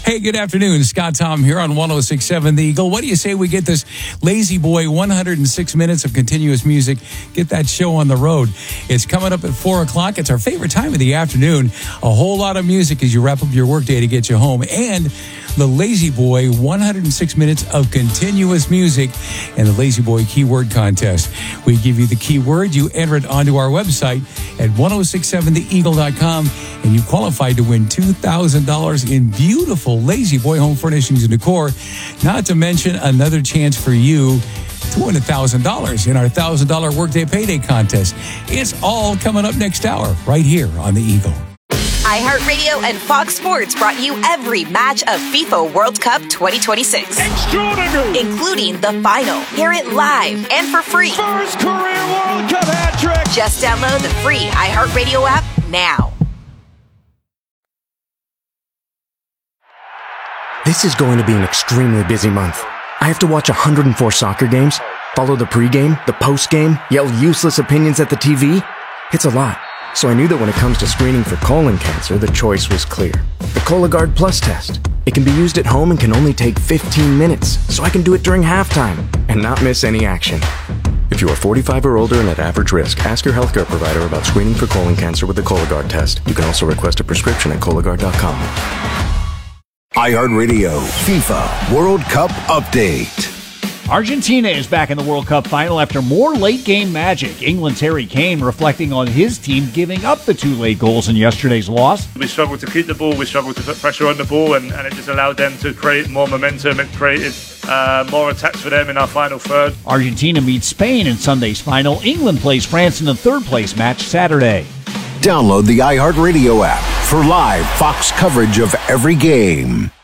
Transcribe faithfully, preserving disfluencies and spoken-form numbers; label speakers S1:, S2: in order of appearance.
S1: Hey, good afternoon. Scott Tom here on one oh six point seven The Eagle. What do you say we get this Lazy Boy one hundred six minutes of continuous music, get that show on the road? It's coming up at four o'clock. It's our favorite time of the afternoon. A whole lot of music as you wrap up your workday to get you home. And the Lazy Boy one hundred six minutes of continuous music and the Lazy Boy keyword contest. We give you the keyword, you enter it onto our website at ten sixty-seven the eagle dot com, and you qualify to win two thousand dollars in beautiful Lazy Boy home furnishings and decor. Not to mention another chance for you to win one thousand dollars in our one thousand dollars Workday Payday Contest. It's all coming up next hour right here on The Eagle.
S2: iHeartRadio and Fox Sports brought you every match of FIFA World Cup twenty twenty-six.
S3: Extraordinary!
S2: Including the final. Hear it live and for free.
S3: First career World Cup hat trick!
S2: Just download the free iHeartRadio app now.
S4: This is going to be an extremely busy month. I have to watch one hundred four soccer games, follow the pregame, the postgame, yell useless opinions at the T V. It's a lot. So I knew that when it comes to screening for colon cancer, the choice was clear. The Cologuard Plus test. It can be used at home and can only take fifteen minutes, so I can do it during halftime and not miss any action. If you are forty-five or older and at average risk, ask your healthcare provider about screening for colon cancer with the Cologuard test. You can also request a prescription at Cologuard dot com.
S5: iHeartRadio FIFA World Cup Update.
S6: Argentina is back in the World Cup final after more late-game magic. England's Harry Kane reflecting on his team giving up the two late goals in yesterday's loss.
S7: We struggled to keep the ball, we struggled to put pressure on the ball, and, and it just allowed them to create more momentum and created uh, more attacks for them in our final third.
S6: Argentina meets Spain in Sunday's final. England plays France in the third-place match Saturday.
S5: Download the iHeartRadio app for live Fox coverage of every game.